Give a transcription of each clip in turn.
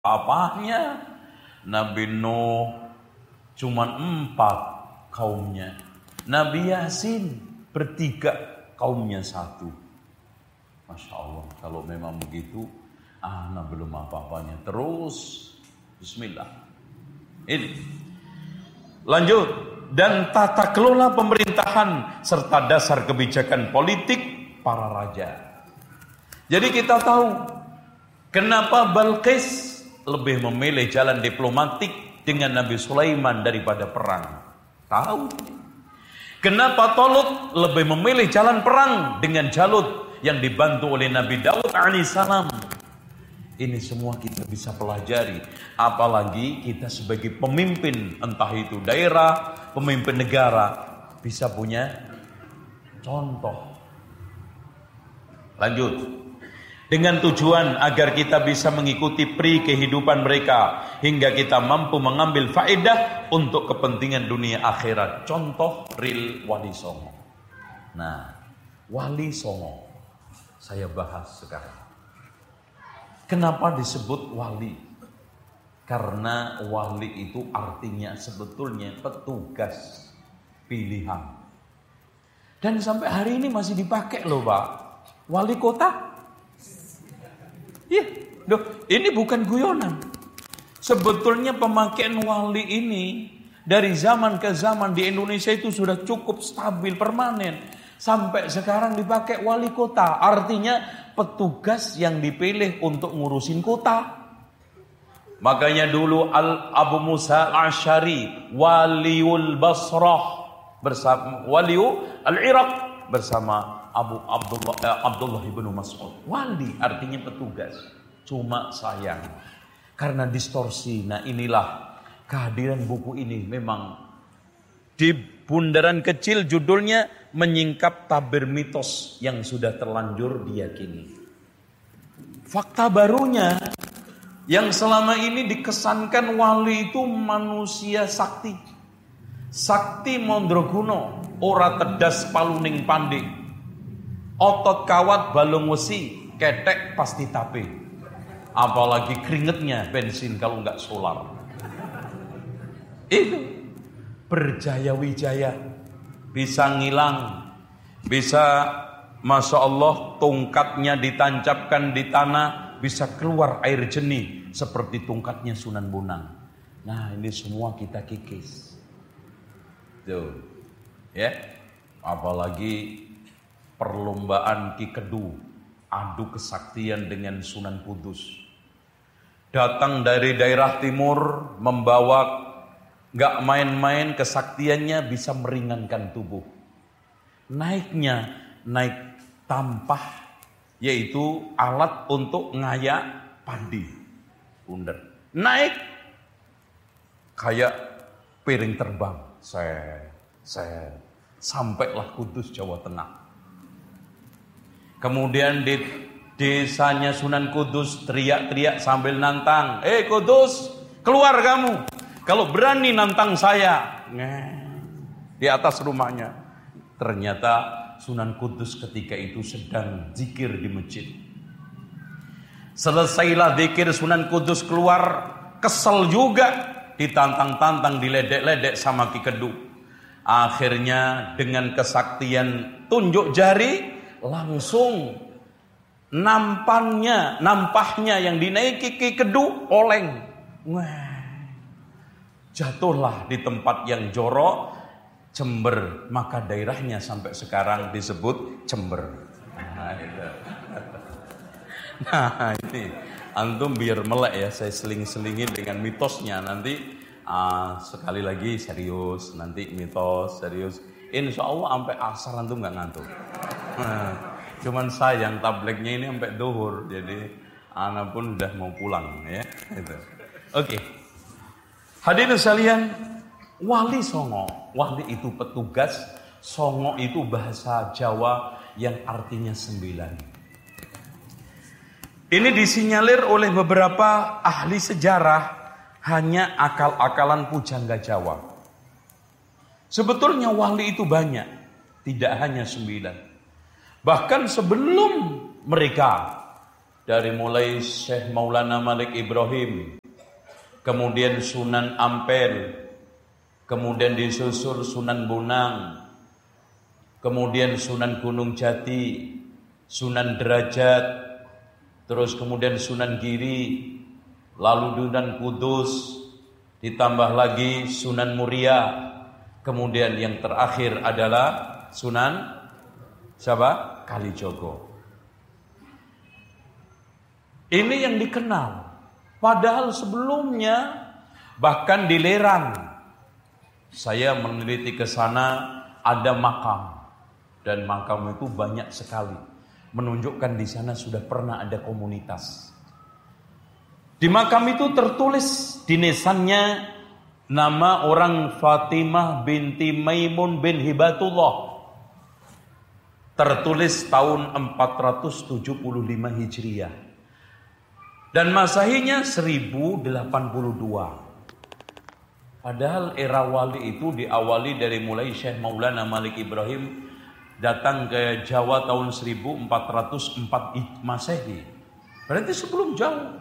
apanya. Nabi Nuh cuman 4 kaumnya. Nabi Yasin bertiga, kaumnya 1. Masya Allah, kalau memang begitu, anak belum apa-apanya. Terus, bismillah. Ini. Lanjut. Dan tata kelola pemerintahan serta dasar kebijakan politik para raja. Jadi kita tahu kenapa Balqis lebih memilih jalan diplomatik dengan Nabi Sulaiman daripada perang. Tahu. Kenapa Tolut lebih memilih jalan perang dengan Jalut yang dibantu oleh Nabi Daud alaihissalam. Ini semua kita bisa pelajari. Apalagi kita sebagai pemimpin, entah itu daerah, pemimpin negara, bisa punya contoh. Lanjut. Dengan tujuan agar kita bisa mengikuti pri kehidupan mereka hingga kita mampu mengambil faedah untuk kepentingan dunia akhirat. Contoh real Wali Songo. Nah, Wali Songo saya bahas sekarang. Kenapa disebut wali? Karena wali itu artinya sebetulnya petugas pilihan. Dan sampai hari ini masih dipakai loh Pak. Wali kota. Iya, ini bukan guyonan. Sebetulnya pemakaian wali ini dari zaman ke zaman di Indonesia itu sudah cukup stabil, permanen. Sampai sekarang dipakai wali kota. Artinya petugas yang dipilih untuk ngurusin kota. Makanya dulu Abu Musa al-Asy'ari waliul Basrah bersama waliul al-Iraq bersama Abdullah ibnu Mas'ud. Wali artinya petugas. Cuma sayang karena distorsi. Nah inilah kehadiran buku ini. Memang di bundaran kecil judulnya menyingkap tabir mitos yang sudah terlanjur diyakini. Fakta barunya yang selama ini dikesankan wali itu manusia sakti. Sakti Mandraguna, ora tedas paluning pandhe. Otot kawat balung wesi, ketek pasti tape. Apalagi keringetnya bensin kalau enggak solar. Itu berjaya wijaya, bisa ngilang, bisa Masya Allah tongkatnya ditancapkan di tanah, bisa keluar air jernih seperti tongkatnya Sunan Bonang. Nah ini semua kita kikis. Tuh, ya, apalagi perlombaan Ki Kedu adu kesaktian dengan Sunan Kudus. Datang dari daerah timur membawa gak main-main kesaktiannya, bisa meringankan tubuh. Naik tampah, yaitu alat untuk ngayak padi bundar. Naik kayak piring terbang. Sampailah Kudus Jawa Tengah. Kemudian di desanya Sunan Kudus teriak-teriak sambil nantang. Kudus, keluar kamu. Kalau berani nantang saya. Di atas rumahnya. Ternyata Sunan Kudus ketika itu sedang zikir di masjid. Selesailah zikir, Sunan Kudus keluar. Kesel juga. Ditantang-tantang, diledek-ledek sama Ki Kedu. Akhirnya dengan kesaktian tunjuk jari, langsung nampahnya yang dinaiki Ki Kedu oleng. Jatuhlah di tempat yang jorok, Jember. Maka daerahnya sampai sekarang disebut Jember. Nah ini antum biar melek ya, saya seling-selingin dengan mitosnya. Nanti sekali lagi serius, nanti mitos serius. Insya Allah sampai asar antum nggak ngantuk. Cuman sayang tablegnya ini sampai duhur, jadi anak pun udah mau pulang ya. Gitu. Oke. Hadirin sekalian, Wali Songo, wali itu petugas, Songo itu bahasa Jawa yang artinya 9. Ini disinyalir oleh beberapa ahli sejarah hanya akal-akalan pujangga Jawa. Sebetulnya wali itu banyak, tidak hanya 9. Bahkan sebelum mereka dari mulai Syekh Maulana Malik Ibrahim, kemudian Sunan Ampel, kemudian disusul Sunan Bonang, kemudian Sunan Gunung Jati, Sunan Derajat, terus kemudian Sunan Giri, lalu Sunan Kudus, ditambah lagi Sunan Muria, kemudian yang terakhir adalah Sunan siapa? Kalijogo. Ini yang dikenal. Padahal sebelumnya bahkan di Lerang, saya meneliti ke sana, ada makam, dan makam itu banyak sekali, menunjukkan di sana sudah pernah ada komunitas. Di makam itu tertulis di nisannya nama orang Fatimah binti Maimun bin Hibatullah. Tertulis tahun 475 Hijriah. Dan masahinya 1082. Padahal era wali itu diawali dari mulai Syekh Maulana Malik Ibrahim datang ke Jawa tahun 1404 Masehi. Berarti sebelum jauh.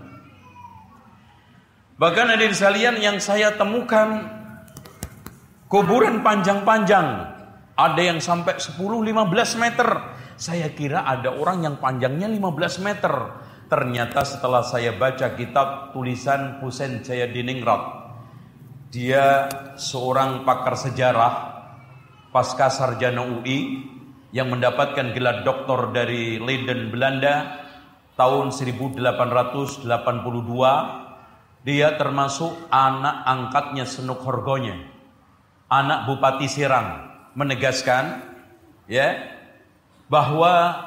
Bahkan hadirin sekalian, yang saya temukan kuburan panjang-panjang, ada yang sampai 10-15 meter. Saya kira ada orang yang panjangnya 15 meter. Ternyata setelah saya baca kitab tulisan Husain Jayadiningrat, dia seorang pakar sejarah, pasca sarjana UI, yang mendapatkan gelar doktor dari Leiden, Belanda tahun 1882. Dia termasuk anak angkatnya Senuk Horgonya, anak Bupati Serang, menegaskan bahwa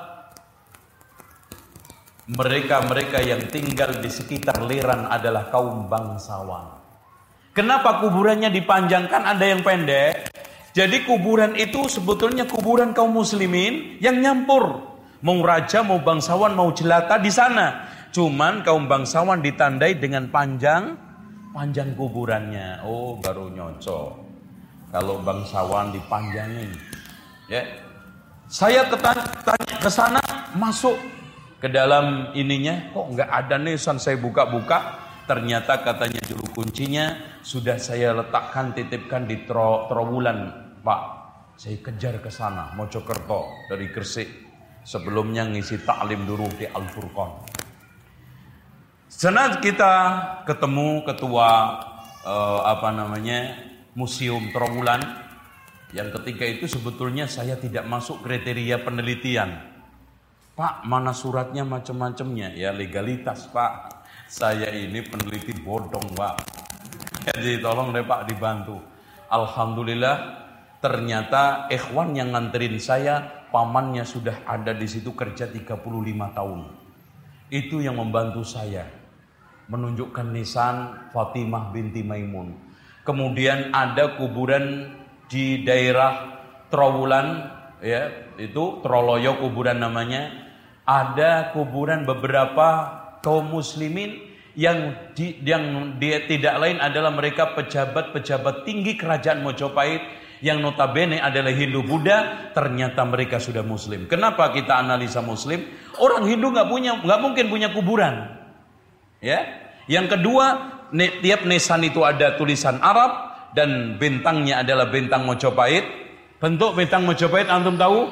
mereka-mereka yang tinggal di sekitar Lerang adalah kaum bangsawan. Kenapa kuburannya dipanjangkan, ada yang pendek? Jadi kuburan itu sebetulnya kuburan kaum muslimin yang nyampur. Mau raja, mau bangsawan, mau jelata di sana. Cuman kaum bangsawan ditandai dengan panjang kuburannya. Oh, baru nyocok. Kalau bangsawan dipanjangin. Ya. Saya tanya ke sana, masuk ke dalam ininya, kok nggak ada nisan. Saya buka-buka, ternyata katanya juru kuncinya sudah saya letakkan, titipkan di Trowulan, Pak. Saya kejar ke sana, Mojokerto dari Gresik. Sebelumnya ngisi taklim dulu di Al-Furqan. Sana kita ketemu ketua Museum Trowulan. Yang ketiga itu sebetulnya saya tidak masuk kriteria penelitian. Pak, mana suratnya macam-macamnya? Ya legalitas, Pak. Saya ini peneliti bodong, Pak. Jadi tolong deh Pak dibantu. Alhamdulillah, ternyata ikhwan yang nganterin saya, pamannya sudah ada di situ kerja 35 tahun. Itu yang membantu saya menunjukkan nisan Fatimah binti Maimun. Kemudian ada kuburan di daerah Trowulan, ya, itu Troloyo kuburan namanya. Ada kuburan beberapa kaum muslimin yang dia tidak lain adalah mereka pejabat-pejabat tinggi kerajaan Mojopahit yang notabene adalah Hindu Buddha. Ternyata mereka sudah muslim. Kenapa kita analisa muslim? Orang Hindu nggak mungkin punya kuburan. Ya. Yang kedua, tiap nisan itu ada tulisan Arab dan bintangnya adalah bintang Mojopahit. Bentuk bintang Mojopahit antum tahu?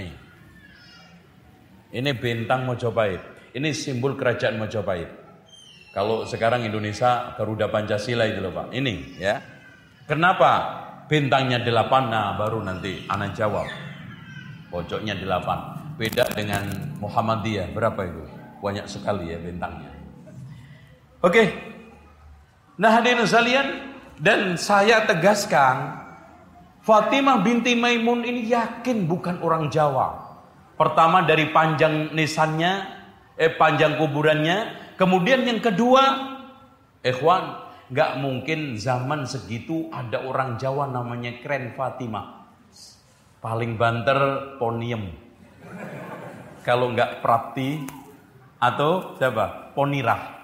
Ini bintang Mojopahit. Ini simbol kerajaan Mojopahit. Kalau sekarang Indonesia Garuda Pancasila itu loh Pak. Ini ya. Kenapa bintangnya 8? Nah, baru nanti anak jawab. Pojoknya 8. Beda dengan Muhammadiyah. Berapa itu? Banyak sekali ya bintangnya. Oke. Nah, hadirin sekalian, dan saya tegaskan, Fatimah binti Maimun ini yakin bukan orang Jawa. Pertama dari panjang nisannya, panjang kuburannya. Kemudian yang kedua, ikhwan, nggak mungkin zaman segitu ada orang Jawa namanya Kren Fatimah. Paling banter Poniem. Kalau nggak Prapti atau siapa? Ponirah.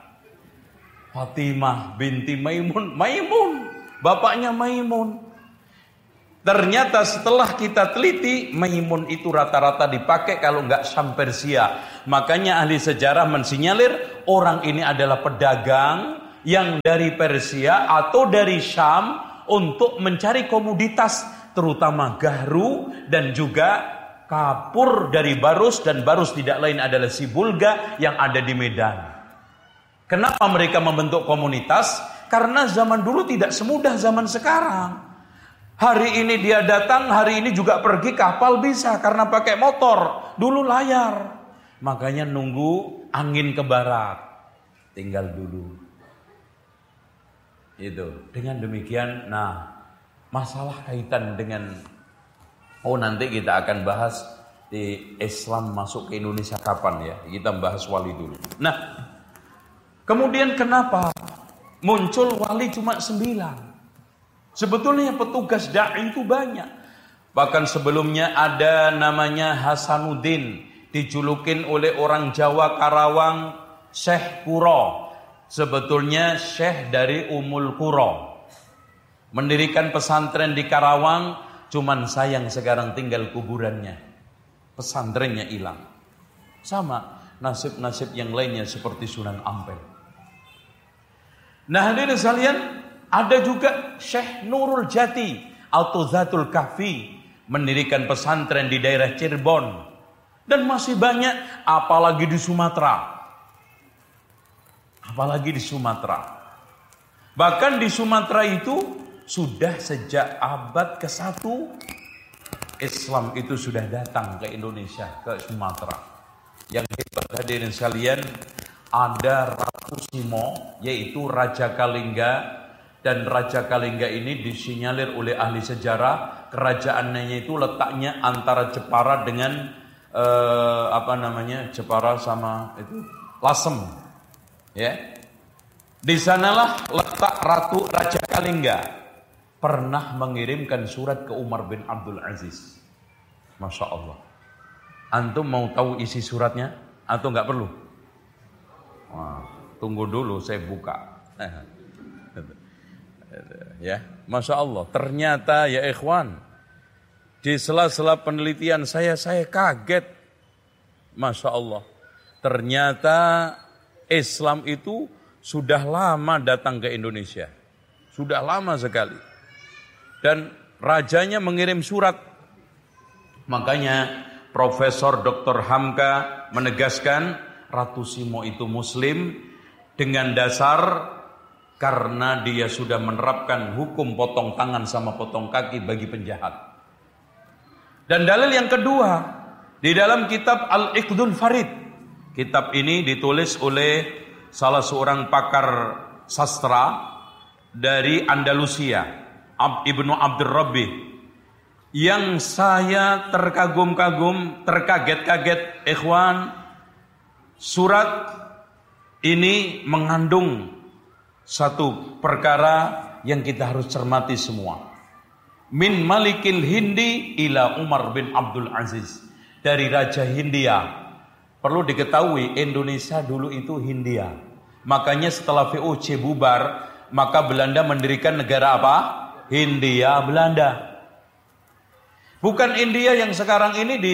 Fatimah binti Maimun, bapaknya Maimun. Ternyata setelah kita teliti, Maimun itu rata-rata dipakai kalau nggak Syam Persia. Makanya ahli sejarah mensinyalir orang ini adalah pedagang yang dari Persia atau dari Syam untuk mencari komoditas, terutama gahru dan juga kapur dari Barus, dan Barus tidak lain adalah si Bulga yang ada di Medan. Kenapa mereka membentuk komunitas? Karena zaman dulu tidak semudah zaman sekarang. Hari ini dia datang, hari ini juga pergi kapal bisa karena pakai motor. Dulu layar. Makanya nunggu angin ke barat. Tinggal dulu. Itu. Dengan demikian, masalah kaitan dengan nanti kita akan bahas di Islam masuk ke Indonesia kapan ya. Kita bahas wali dulu. Nah, kemudian kenapa muncul wali cuma 9? Sebetulnya petugas da'i itu banyak. Bahkan sebelumnya ada namanya Hasanuddin, dijulukin oleh orang Jawa Karawang Syekh Kuro. Sebetulnya Syekh dari Umul Kuro. Mendirikan pesantren di Karawang, cuman sayang sekarang tinggal kuburannya. Pesantrennya hilang. Sama nasib-nasib yang lainnya seperti Sunan Ampel. Nah, hadirin sekalian, ada juga Syekh Nurul Jati atau Zatul Kahfi, mendirikan pesantren di daerah Cirebon. Dan masih banyak, apalagi di Sumatera. Apalagi di Sumatera. Bahkan di Sumatera itu sudah sejak abad ke-1 Islam itu sudah datang ke Indonesia, ke Sumatera. Yang hebat hadirin sekalian, ada Ratu Simo, yaitu Raja Kalingga. Dan Raja Kalingga ini disinyalir oleh ahli sejarah, kerajaannya itu letaknya antara Jepara dengan Jepara sama itu Lasem, ya. Di sanalah letak Ratu Raja Kalingga. Pernah mengirimkan surat ke Umar bin Abdul Aziz. Masya Allah. Antum mau tahu isi suratnya atau nggak perlu? Tunggu dulu saya buka. Ya, Masya Allah. Ternyata ya ikhwan, di sela-sela penelitian saya kaget. Masya Allah. Ternyata Islam itu sudah lama datang ke Indonesia. Sudah lama sekali. Dan rajanya mengirim surat. Makanya Profesor Dr. Hamka menegaskan Ratu Simo itu muslim dengan dasar karena dia sudah menerapkan hukum potong tangan sama potong kaki bagi penjahat. Dan dalil yang kedua, di dalam kitab Al-Iqdul Farid. Kitab ini ditulis oleh salah seorang pakar sastra dari Andalusia, Ibnu Abdul Rabbi. Yang saya terkaget-kaget, ikhwan, surat ini mengandung satu perkara yang kita harus cermati semua. Min Malikil Hindi ila Umar bin Abdul Aziz. Dari Raja Hindia. Perlu diketahui Indonesia dulu itu Hindia. Makanya setelah VOC bubar, maka Belanda mendirikan negara apa? Hindia Belanda. Bukan India yang sekarang ini di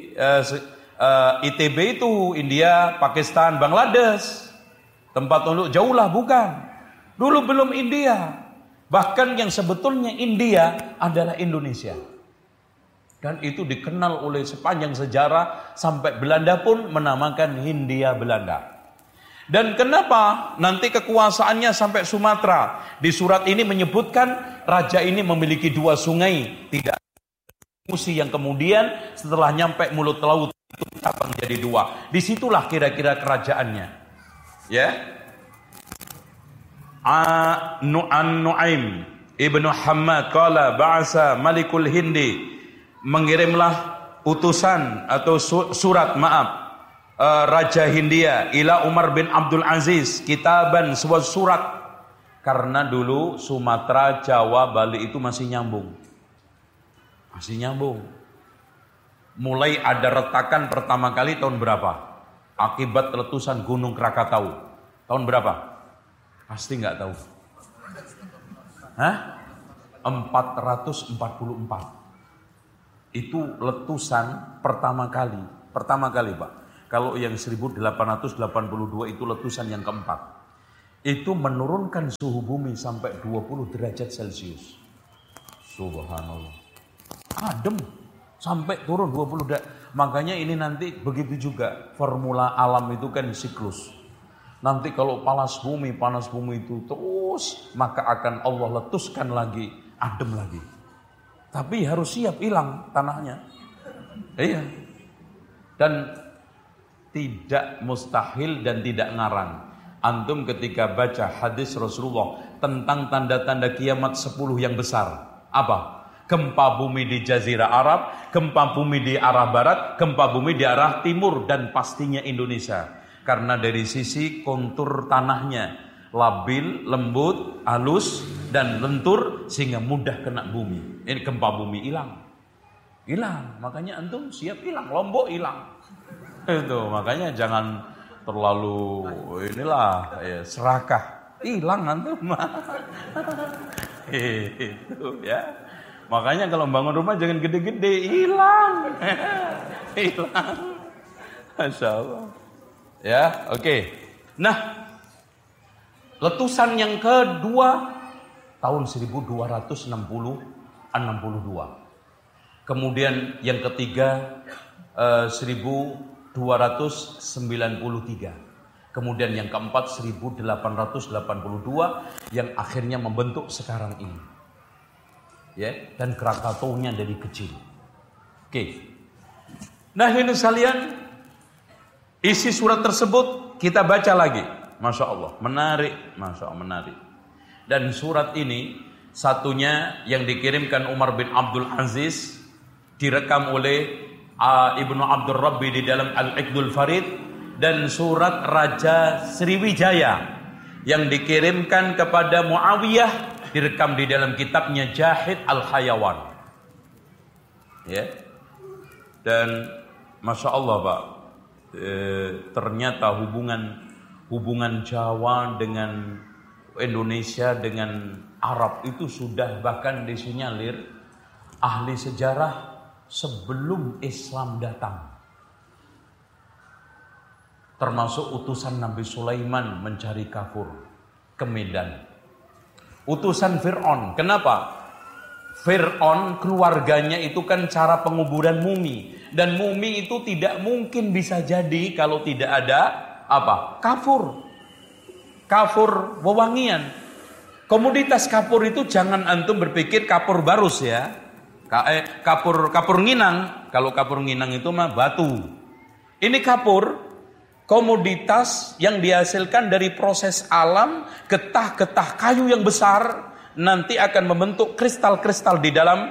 ITB itu, India, Pakistan, Bangladesh. Tempat untuk jauh lah, bukan. Dulu belum India. Bahkan yang sebetulnya India adalah Indonesia. Dan itu dikenal oleh sepanjang sejarah sampai Belanda pun menamakan Hindia Belanda. Dan kenapa nanti kekuasaannya sampai Sumatera? Di surat ini menyebutkan raja ini memiliki 2 sungai. Tidak musi yang kemudian setelah nyampe mulut laut itu cabang jadi 2. Disitulah kira-kira kerajaannya. Ya. An-Nu'aim Ibnu Hammad qala ba'asa Malikul Hindi, mengirimlah utusan atau surat Raja Hindia ila Umar bin Abdul Aziz kitaban, sebuah surat, karena dulu Sumatera, Jawa, Bali itu masih nyambung. Mulai ada retakan pertama kali tahun berapa? Akibat letusan Gunung Krakatau. Tahun berapa? Pasti nggak tahu. Hah? 444. Itu letusan pertama kali Pak. Kalau yang 1882 itu letusan yang keempat. Itu menurunkan suhu bumi sampai 20 derajat Celcius. Subhanallah. Adem sampai turun 20 derajat. Makanya ini nanti begitu juga formula alam itu kan siklus. Nanti kalau panas bumi itu terus, maka akan Allah letuskan lagi, adem lagi. Tapi harus siap hilang tanahnya. Iya. Dan tidak mustahil dan tidak ngarang. Antum ketika baca hadis Rasulullah tentang tanda-tanda kiamat 10 yang besar. Apa? Gempa bumi di Jazirah Arab, gempa bumi di arah barat, gempa bumi di arah timur, dan pastinya Indonesia. Karena dari sisi kontur tanahnya labil, lembut, halus, dan lentur sehingga mudah kena bumi. Ini gempa bumi hilang. Makanya antum siap hilang, Lombok hilang. Itu makanya jangan terlalu serakah. Hilang antum. Itu ya. Makanya kalau bangun rumah jangan gede-gede, hilang. Masya Allah. Ya, oke. Nah, letusan yang kedua tahun 1262. Kemudian yang ketiga 1293. Kemudian yang keempat 1882 yang akhirnya membentuk sekarang ini. Ya, dan Krakataunya dari kecil. Oke. Nah, ini sekalian, isi surat tersebut kita baca lagi. Masya Allah, menarik. Dan surat ini satunya yang dikirimkan Umar bin Abdul Aziz, direkam oleh Ibnu Abdul Rabbi di dalam Al-Iqdul Farid, dan surat Raja Sriwijaya yang dikirimkan kepada Muawiyah, direkam di dalam kitabnya Jahid Al-Hayawan. Ya. Dan Masya Allah Pak, ternyata hubungan Jawa dengan Indonesia dengan Arab itu sudah bahkan disinyalir ahli sejarah sebelum Islam datang. Termasuk utusan Nabi Sulaiman mencari Kafur ke Medan. Utusan Fir'aun. Kenapa? Fir'aun keluarganya itu kan cara penguburan mumi. Dan mumi itu tidak mungkin bisa jadi kalau tidak ada apa? Kafur. Kafur wewangian. Komoditas kafur itu jangan antum berpikir kapur barus ya. Kapur nginang. Kalau kapur nginang itu mah batu. Ini kapur. Komoditas yang dihasilkan dari proses alam, getah-getah kayu yang besar nanti akan membentuk kristal-kristal di dalam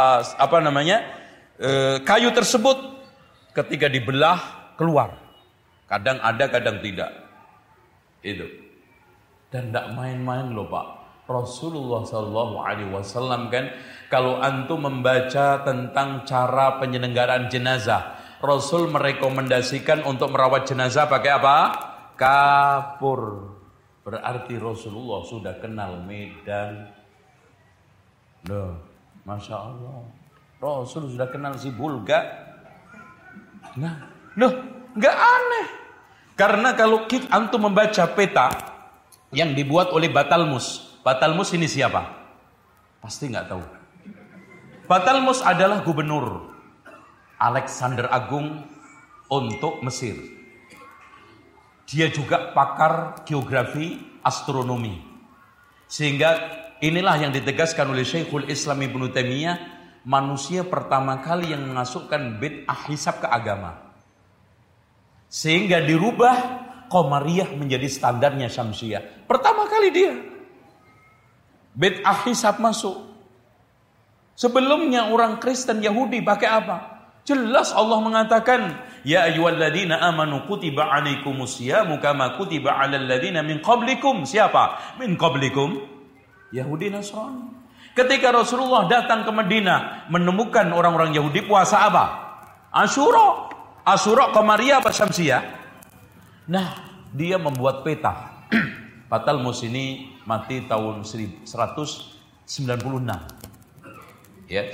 kayu tersebut. Ketika dibelah keluar, kadang ada, kadang tidak. Itu. Dan tidak main-main loh Pak. Rasulullah SAW kan, kalau antum membaca tentang cara penyelenggaraan jenazah, Rasul merekomendasikan untuk merawat jenazah pakai apa? Kapur. Berarti Rasulullah sudah kenal medan. Loh, Masya Allah. Rasul sudah kenal si Bulga. Nah, loh, nggak aneh. Karena kalau antum membaca peta yang dibuat oleh Batalmus. Batalmus ini siapa? Pasti nggak tahu. Batalmus adalah gubernur Alexander Agung untuk Mesir. Dia juga pakar geografi, astronomi. Sehingga inilah yang ditegaskan oleh Syekhul Islam Ibnu Taimiyah, manusia pertama kali yang memasukkan bid'ah hisab ke agama. Sehingga dirubah Qamariyah menjadi standarnya Syamsiyah. Pertama kali dia. Bid'ah hisab masuk. Sebelumnya orang Kristen Yahudi pakai apa? Jelas Allah mengatakan, ya ayyuhalladzina amanu kutiba alaikumusyamu kama kutiba alal ladzina min qablikum. Siapa? Min qablikum Yahudi Nasrani. Ketika Rasulullah datang ke Madinah menemukan orang-orang Yahudi puasa apa? Asyura. Asyura Qamariyah apa Syamsiyah? Nah, dia membuat peta. Batalmus ini mati tahun 119 Ya,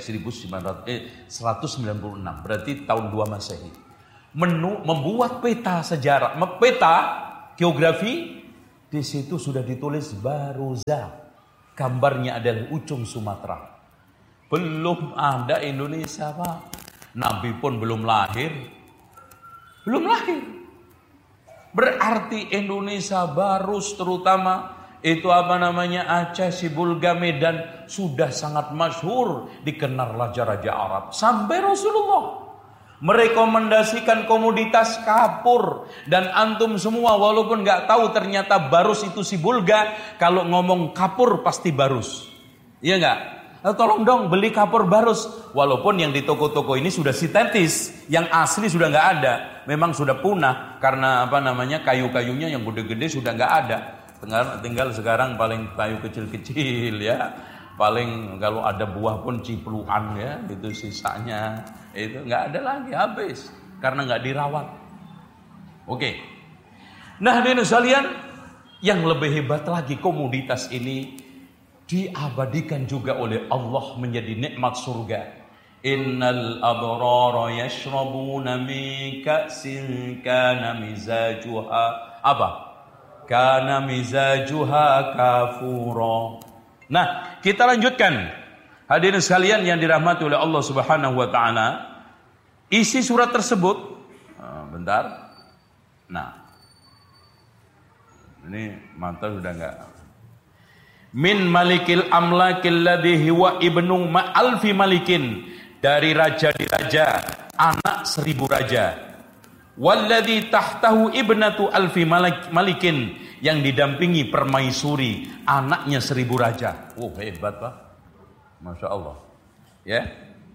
196. Berarti tahun 2 Masehi. Membuat peta sejarah, peta geografi. Di situ sudah ditulis Baruza. Gambarnya adalah ujung Sumatera. Belum ada Indonesia, Pak. Nabi pun belum lahir. Berarti Indonesia Barus terutama itu Aceh, Sibulga, Medan sudah sangat masyhur, dikenal raja-raja Arab. Sampai Rasulullah merekomendasikan komoditas kapur, dan antum semua walaupun nggak tahu ternyata Barus itu Sibulga, kalau ngomong kapur pasti Barus. Iya nggak? Tolong dong beli kapur Barus, walaupun yang di toko-toko ini sudah sintetis, yang asli sudah nggak ada, memang sudah punah karena kayu-kayunya yang gede-gede sudah nggak ada. Tinggal sekarang paling kayu kecil-kecil ya, paling kalau ada buah pun cipluan ya, itu sisanya itu nggak ada lagi, habis karena nggak dirawat. Oke. Nah, hadirin sekalian, yang lebih hebat lagi, komoditas ini diabadikan juga oleh Allah menjadi nikmat surga. Innal abrara yashrabuna min ka'sin kana mizajuha kana mizajuha kafura. Nah, kita lanjutkan. Hadirin sekalian yang dirahmati oleh Allah Subhanahu wa taala, isi surat tersebut bentar. Nah. Ini mata sudah enggak. Min malikil amlakil ladhi huwa ibnu ma'alfi malikin, dari raja di raja, anak 1000 raja. Walladhi tahtahu ibnatu alfi malikin, yang didampingi permaisuri, anaknya 1000 raja. Oh, hebat, Pak. Masya Allah. Ya.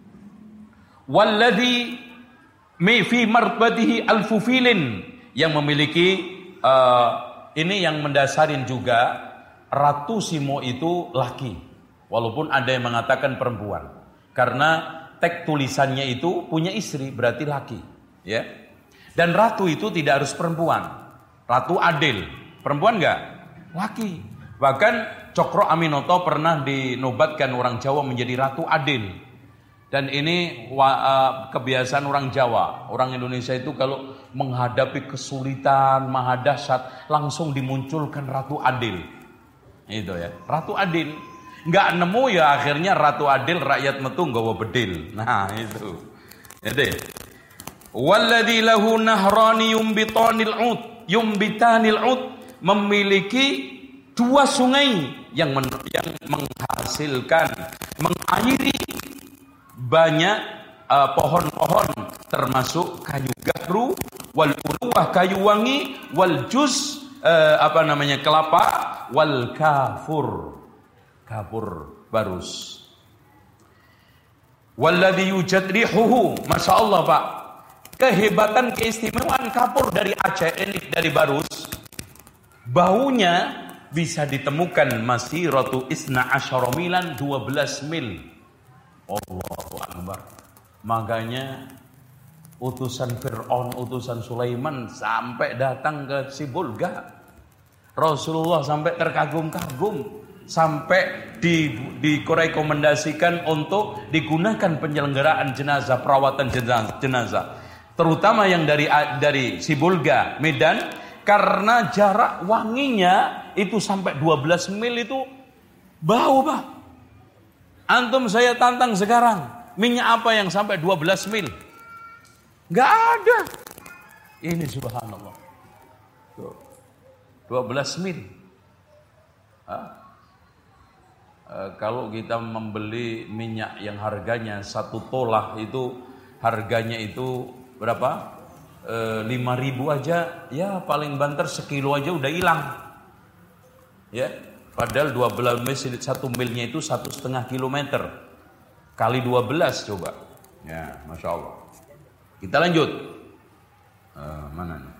Walladhi fi martabatihi alfu filin, yang memiliki ini yang mendasarin juga, Ratu Simo itu laki, walaupun ada yang mengatakan perempuan, karena teks tulisannya itu punya istri, berarti laki, ya. Dan ratu itu tidak harus perempuan, ratu adil, perempuan enggak, laki. Bahkan Cokro Aminoto pernah dinobatkan orang Jawa menjadi ratu adil. Dan ini kebiasaan orang Jawa. Orang Indonesia itu kalau menghadapi kesulitan, maha dahsyat, langsung dimunculkan ratu adil. Itu ya, ratu adil. Enggak nemu ya, akhirnya ratu adil rakyat metu nggawa bedil. Nah, itu. Jadi, walladzi lahu nahrani yumbitanil ud, memiliki 2 sungai yang menghasilkan, mengairi banyak pohon-pohon, termasuk kayu gahru, wal urwah kayu wangi, wal juz kelapa, wal kafur barus. Walladzi yujad rihuhu, Masya Allah, Pak. Kehebatan, keistimewaan kapur dari Aceh ini, dari Barus, baunya bisa ditemukan masiratu isna asyara milan, 12 mil. Allahu Akbar. Makanya utusan Fir'aun, utusan Sulaiman sampai datang ke Sibulga. Rasulullah sampai terkagum-kagum, sampai direkomendasikan untuk digunakan penyelenggaraan jenazah, perawatan jenazah. Terutama yang dari Sibulga, Medan, karena jarak wanginya itu sampai 12 mil, itu bau, Pak. Antum saya tantang sekarang, minyak apa yang sampai 12 mil? Gak ada. Ini subhanallah. 12 mil. Kalau kita membeli minyak yang harganya 1 tolah, itu harganya itu berapa? 5.000 aja, ya paling banter sekilo aja udah hilang. Ya, padahal 12 mil, 1 milnya itu 1,5 kilometer. Kali 12 coba. Ya, Masya Allah. Kita lanjut. Mana nih?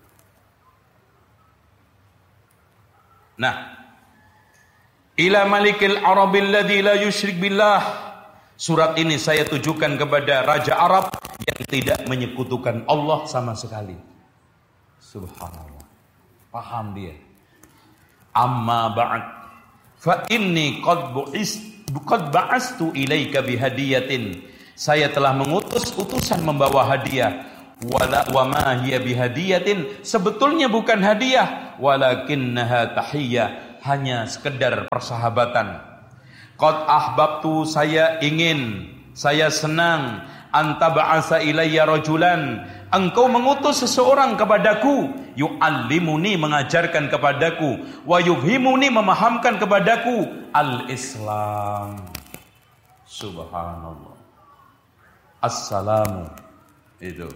Nah, ila malikil arabil ladzi la yusyrik billah. Surat ini saya tujukan kepada Raja Arab yang tidak menyekutukan Allah sama sekali. Subhanallah. Paham dia. Amma ba'd. Fa inni qad ba'astu ilaika bihadiyatin. Saya telah mengutus utusan membawa hadiah. Wa ma hiya bihadiyatin. Sebetulnya bukan hadiah, walakinnaha tahiyyah, hanya sekedar persahabatan. Qad ahbabtu, saya ingin, saya senang, anta ba'asa ilayya rajulan, engkau mengutus seseorang kepadaku, yu'allimuni, mengajarkan kepadaku, wa yufhimuni, memahamkan kepadaku al-Islam. Subhanallah. Assalamu. Itu.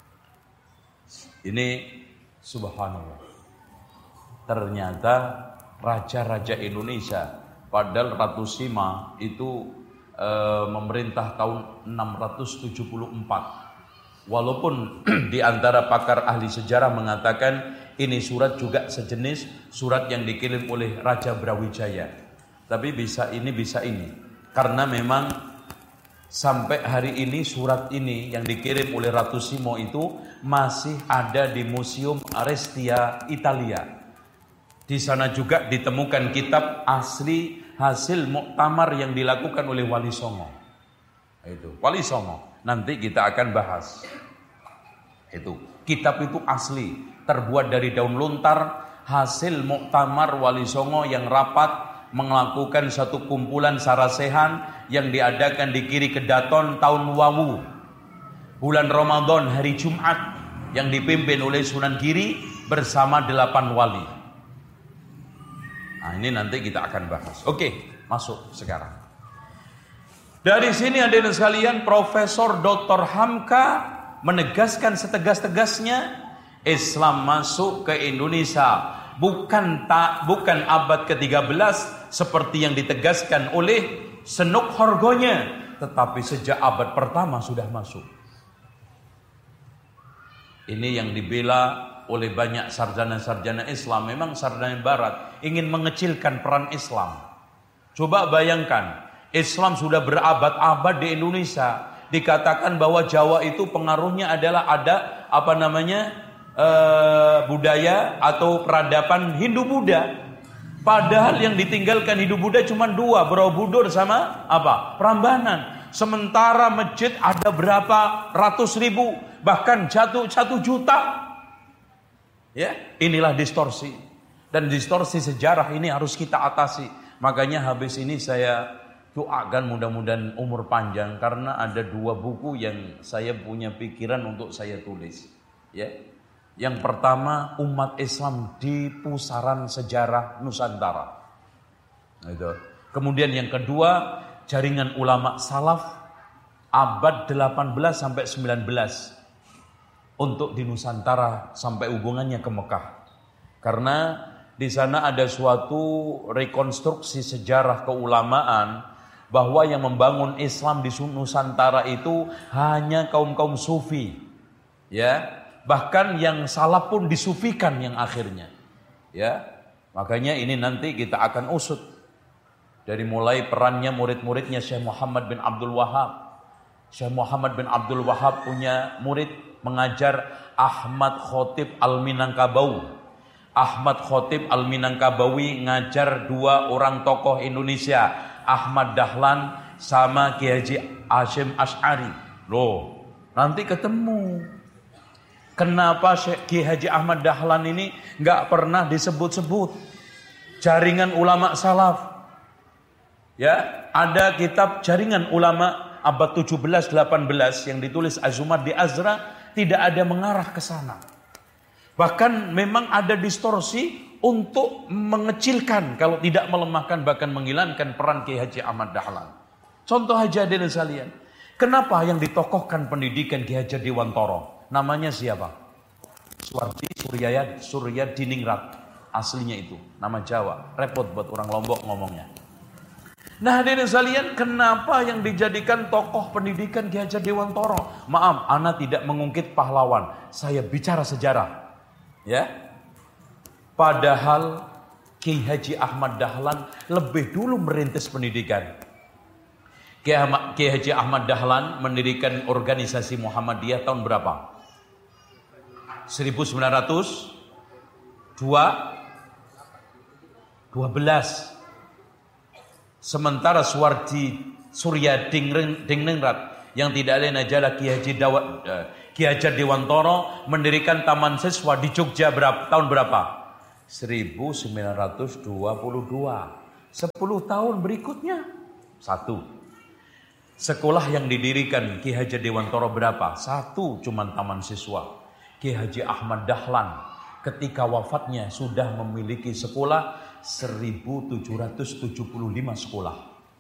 Ini subhanallah. Ternyata raja-raja Indonesia, padahal Ratu Sima itu memerintah tahun 674. Walaupun di antara pakar ahli sejarah mengatakan ini surat juga sejenis surat yang dikirim oleh Raja Brawijaya. Tapi bisa ini, bisa ini. Karena memang sampai hari ini surat ini yang dikirim oleh Ratu Simo itu masih ada di Museum Arestia Italia. Di sana juga ditemukan kitab asli hasil muktamar yang dilakukan oleh Wali Songo. Itu Wali Songo. Nanti kita akan bahas. Itu kitab itu asli, terbuat dari daun lontar, hasil muktamar Wali Songo yang rapat melakukan satu kumpulan sarasehan yang diadakan di Kiri Kedaton tahun Wawu, bulan Ramadan, hari Jumat, yang dipimpin oleh Sunan Giri bersama 8 wali. Nah, ini nanti kita akan bahas. Oke, masuk sekarang. Dari sini hadirin sekalian, Profesor Dr. Hamka menegaskan setegas-tegasnya Islam masuk ke Indonesia bukan abad ke-13 seperti yang ditegaskan oleh Senuk Horgonya, tetapi sejak abad pertama sudah masuk. Ini yang dibela oleh banyak sarjana-sarjana Islam. Memang sarjana barat ingin mengecilkan peran Islam. Coba bayangkan, Islam sudah berabad-abad di Indonesia. Dikatakan bahwa Jawa itu pengaruhnya adalah ada budaya atau peradaban Hindu-Buddha. Padahal yang ditinggalkan Hindu-Buddha cuma 2, Borobudur sama Prambanan. Sementara masjid ada berapa ratus ribu, bahkan 1 juta. Ya, inilah distorsi. Dan distorsi sejarah ini harus kita atasi. Makanya habis ini saya doakan mudah-mudahan umur panjang, karena ada 2 buku yang saya punya pikiran untuk saya tulis. Ya. Yang pertama, umat Islam di pusaran sejarah Nusantara. Itu. Kemudian yang kedua, jaringan ulama salaf abad 18 sampai 19 untuk di Nusantara sampai hubungannya ke Mekah. Karena di sana ada suatu rekonstruksi sejarah keulamaan bahwa yang membangun Islam di Nusantara itu hanya kaum-kaum sufi. Ya. Bahkan yang salaf pun disufikan yang akhirnya. Ya. Makanya ini nanti kita akan usut. Dari mulai perannya murid-muridnya Syekh Muhammad bin Abdul Wahab. Syekh Muhammad bin Abdul Wahab punya murid mengajar Ahmad Khotib Al-Minangkabawi. Ahmad Khotib Al-Minangkabawi ngajar 2 orang tokoh Indonesia, Ahmad Dahlan sama Kiai Haji Hashim Asy'ari. Loh, nanti ketemu. Kenapa Kiai Haji Ahmad Dahlan ini nggak pernah disebut-sebut? Jaringan ulama salaf. Ya, ada kitab jaringan ulama abad 17-18 yang ditulis Azumar di Azra, tidak ada mengarah ke sana. Bahkan memang ada distorsi untuk mengecilkan, kalau tidak melemahkan, bahkan menghilangkan peran Kiai Haji Ahmad Dahlan. Contoh aja hadirin sekalian, kenapa yang ditokohkan pendidikan Kiai Haji Dewantoro? Namanya siapa? Suwardi Suryadiningrat. Aslinya itu, nama Jawa. Repot buat orang Lombok ngomongnya. Nah hadirin sekalian, kenapa yang dijadikan tokoh pendidikan Kiai Haji Dewantoro? Maaf, ana tidak mengungkit pahlawan. Saya bicara sejarah. Ya. Padahal Kiai Haji Ahmad Dahlan lebih dulu merintis pendidikan. Kiai Haji Ahmad Dahlan mendirikan organisasi Muhammadiyah tahun berapa? 1912. Sementara Suwardi Surya Dingningrat yang tidak lain adalah Ki Hajar Dewantoro mendirikan taman siswa di Jogja tahun berapa? 1922. 10 tahun berikutnya satu. Sekolah yang didirikan Ki Hajar Dewantoro berapa? Satu, cuman taman siswa. Ki Haji Ahmad Dahlan ketika wafatnya sudah memiliki sekolah 1775 sekolah.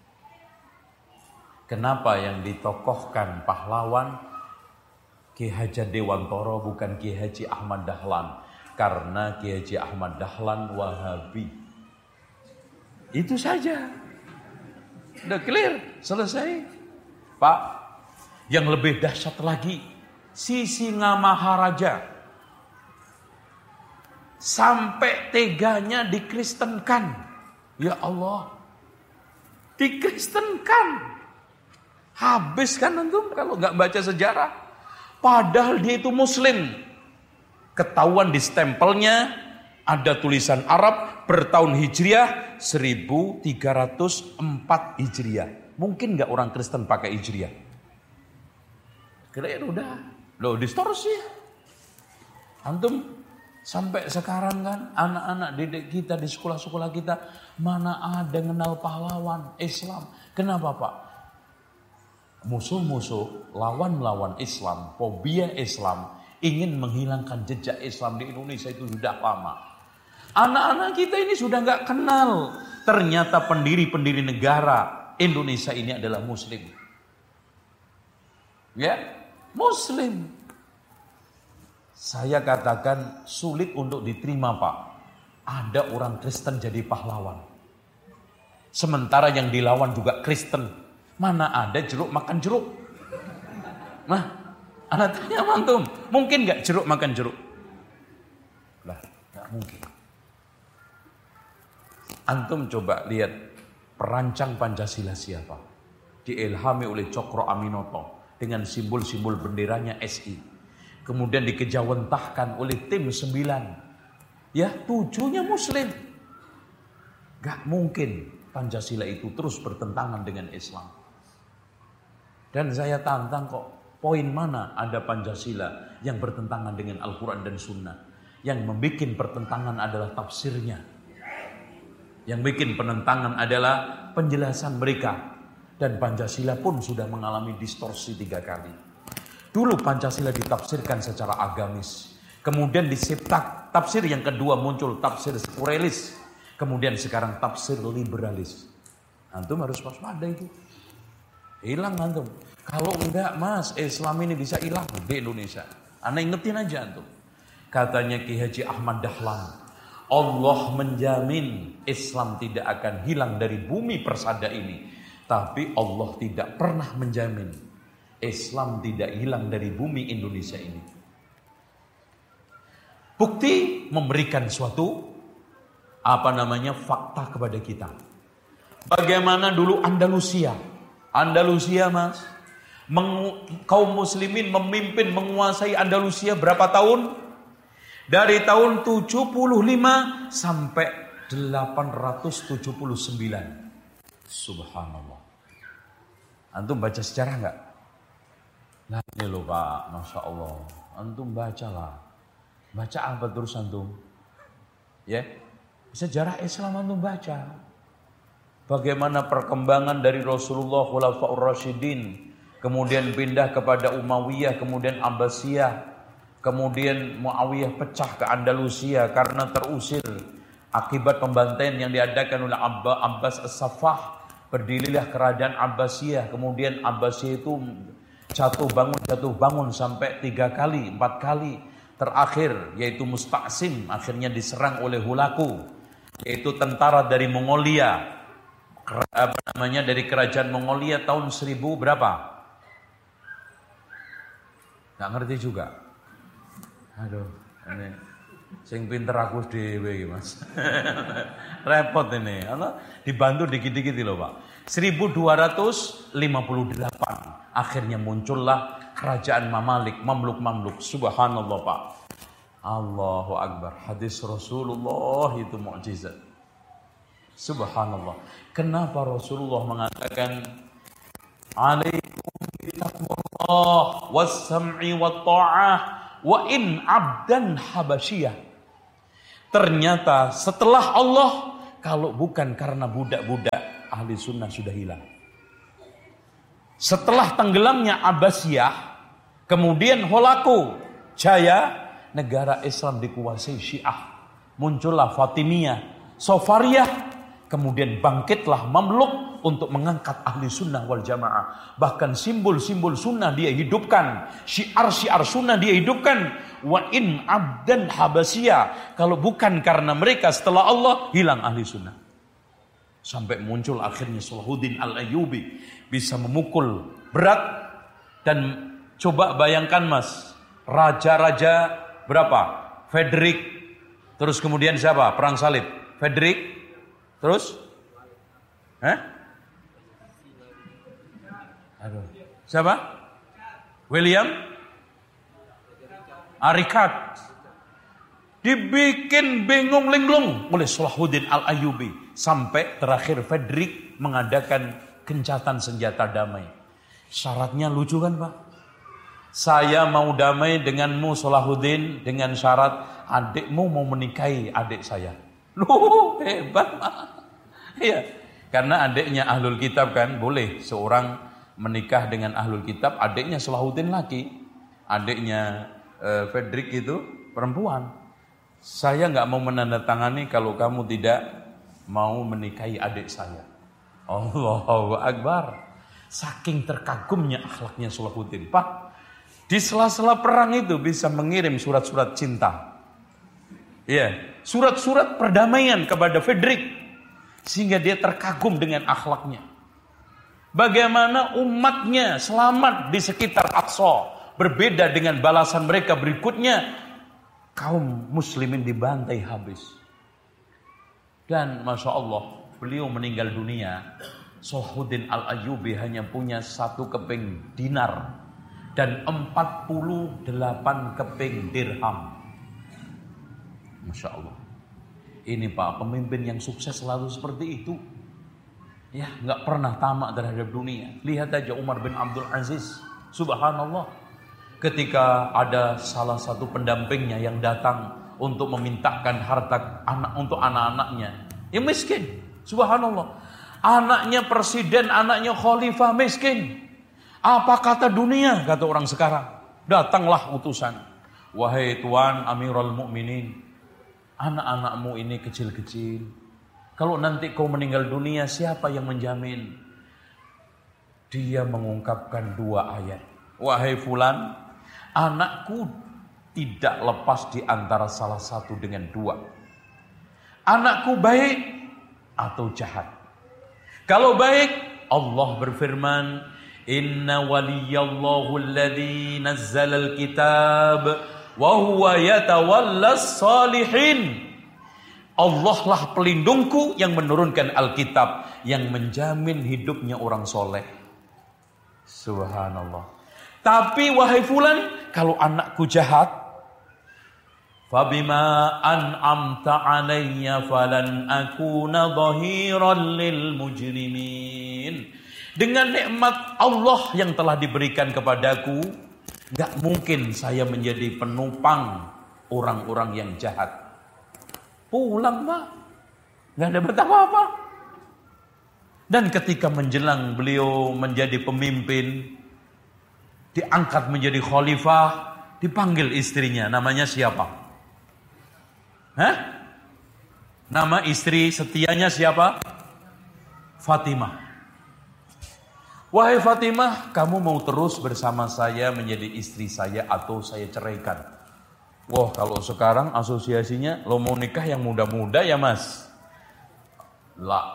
Kenapa yang ditokohkan pahlawan Ki Hajar Dewantoro bukan Ki Haji Ahmad Dahlan? Karena Ki Haji Ahmad Dahlan Wahabi. Itu saja. Udah clear, selesai. Pak, yang lebih dahsyat lagi, Sisingamaraja sampai teganya dikristenkan. Ya Allah, dikristenkan. Habis kan antum kalau nggak baca sejarah. Padahal dia itu muslim. Ketahuan di stempelnya ada tulisan Arab bertahun Hijriah 1304 Hijriah. Mungkin nggak orang Kristen pakai Hijriah? Kira-kira udah. Loh, distorsi. Antum sampai sekarang kan anak-anak didik kita di sekolah-sekolah kita mana ada kenal pahlawan Islam. Kenapa Pak? Musuh-musuh, lawan-lawan Islam, fobia Islam, ingin menghilangkan jejak Islam di Indonesia itu sudah lama. Anak-anak kita ini sudah nggak kenal. Ternyata pendiri-pendiri negara Indonesia ini adalah Muslim. Ya, Muslim. Saya katakan sulit untuk diterima Pak. Ada orang Kristen jadi pahlawan. Sementara yang dilawan juga Kristen. Mana ada jeruk makan jeruk? Nah, anak tanya antum, mungkin gak jeruk makan jeruk? Lah, gak mungkin. Antum coba lihat perancang Pancasila siapa? Diilhami oleh Cokro Aminoto dengan simbol-simbol benderanya SI. Kemudian dikejawantahkan oleh tim 9. Ya, 7-nya Muslim. Gak mungkin Pancasila itu terus bertentangan dengan Islam. Dan saya tantang kok, poin mana ada Pancasila yang bertentangan dengan Al-Quran dan Sunnah. Yang membuat pertentangan adalah tafsirnya. Yang bikin penentangan adalah penjelasan mereka. Dan Pancasila pun sudah mengalami distorsi 3 kali. Dulu Pancasila ditafsirkan secara agamis. Kemudian disiptak tafsir yang kedua muncul tafsir sekurelis. Kemudian sekarang tafsir liberalis. Antum harus waspada itu. Hilang antum. Kalau enggak Mas, Islam ini bisa hilang di Indonesia. Anda ingetin aja antum. Katanya Ki Haji Ahmad Dahlan, Allah menjamin Islam tidak akan hilang dari bumi persada ini. Tapi Allah tidak pernah menjamin Islam tidak hilang dari bumi Indonesia ini. Bukti memberikan suatu fakta kepada kita. Bagaimana dulu Andalusia Mas, kaum muslimin memimpin menguasai Andalusia berapa tahun? Dari tahun 75 sampai 879. Subhanallah. Antum baca sejarah enggak? Nah ini loh Pak, Masya Allah. Antum bacalah. Baca apa terus antum? Ya, sejarah Islam antum baca. Bagaimana perkembangan dari Rasulullah Khulafaur Rasyidin, kemudian pindah kepada Umayyah, kemudian Abbasiyah, kemudian Muawiyah pecah ke Andalusia karena terusir akibat pembantaian yang diadakan oleh Abbas As-Saffah. Berdirilah kerajaan Abbasiyah, kemudian Abbasiyah itu jatuh bangun sampai 3 kali, 4 kali. Terakhir yaitu Musta'sim akhirnya diserang oleh Hulaku, yaitu tentara dari Mongolia. Dari kerajaan Mongolia tahun 1000 berapa? Nggak ngerti juga. Aduh, ini sing pinter aku dhewe iki Mas. Repot ini. Dibantu dikit-dikit loh Pak. 1258 akhirnya muncullah kerajaan Mamluk. Subhanallah Pak. Allahu Akbar. Hadis Rasulullah itu mukjizat. Subhanallah. Kenapa Rasulullah mengatakan alaikum bitaqwallah was-sam'i wat-tha'ah wa in 'abdan habasyiyah. Ternyata setelah Allah, kalau bukan karena budak-budak, ahli sunnah sudah hilang. Setelah tenggelamnya Abbasiyah, kemudian Holaku jaya, negara Islam dikuasai Syiah. Muncullah Fatimiyah, Safariyah, kemudian bangkitlah Mamluk untuk mengangkat ahli sunnah wal jamaah. Bahkan simbol-simbol sunnah dia hidupkan, syiar-syiar sunnah dia hidupkan. Wa in abdan habasiyah, kalau bukan karena mereka setelah Allah, hilang ahli sunnah. Sampai muncul akhirnya Salahuddin Al-Ayyubi, bisa memukul berat. Dan coba bayangkan mas, raja-raja berapa? Frederick, terus kemudian siapa? Perang salib, Frederick, terus siapa? William Arikat. Dibikin bingung linglung oleh Salahuddin Al-Ayyubi, sampai terakhir Frederick mengadakan gencatan senjata damai. Syaratnya lucu kan Pak? Saya mau damai denganmu Salahuddin dengan syarat adikmu mau menikahi adik saya. Loh, hebat Pak. Iya, karena adiknya ahlul kitab kan, boleh seorang menikah dengan ahlul kitab, adiknya Salahuddin laki, adiknya Frederick itu perempuan. Saya nggak mau menandatangani kalau kamu tidak mau menikahi adik saya. Allahu Akbar. Saking terkagumnya akhlaknya Salahuddin. Pak, di sela-sela perang itu bisa mengirim surat-surat cinta. Ya, surat-surat perdamaian kepada Frederick, sehingga dia terkagum dengan akhlaknya. Bagaimana umatnya selamat di sekitar Aqsa, berbeda dengan balasan mereka berikutnya, kaum muslimin dibantai habis. Dan Masya Allah, beliau meninggal dunia, Salahuddin Al-Ayyubi hanya punya 1 keping dinar dan 48 keping dirham. Masya Allah. Ini Pak, pemimpin yang sukses selalu seperti itu. Ya, nggak pernah tamak terhadap dunia. Lihat aja Umar bin Abdul Aziz. Subhanallah. Ketika ada salah satu pendampingnya yang datang untuk memintakan harta untuk anak-anaknya, yang miskin. Subhanallah. Anaknya presiden, anaknya khalifah, miskin. Apa kata dunia? Kata orang sekarang. Datanglah utusan. Wahai Tuan Amirul Mukminin, anak-anakmu ini kecil-kecil. Kalau nanti kau meninggal dunia, siapa yang menjamin? Dia mengungkapkan 2 ayat. Wahai fulan, anakku tidak lepas di antara salah satu dengan 2. Anakku baik atau jahat. Kalau baik, Allah berfirman, Inna waliyallahu alladhi nazzalal kitab wa huwa yatawallas salihin. Allah lah pelindungku yang menurunkan Alkitab, yang menjamin hidupnya orang soleh. Subhanallah. Tapi wahai fulan, kalau anakku jahat, fabima an'amta alayya falan akuna dhahiran lil mujrimin. Dengan nikmat Allah yang telah diberikan kepadaku, gak mungkin saya menjadi penopang orang-orang yang jahat. Pulang Pak, gak dapat apa-apa. Dan ketika menjelang beliau menjadi pemimpin, diangkat menjadi khalifah, dipanggil istrinya, namanya siapa? Nama istri setianya siapa? Fatimah. Wahai Fatimah, kamu mau terus bersama saya menjadi istri saya atau saya ceraikan? Wah, kalau sekarang asosiasinya lo mau nikah yang muda-muda ya mas? La.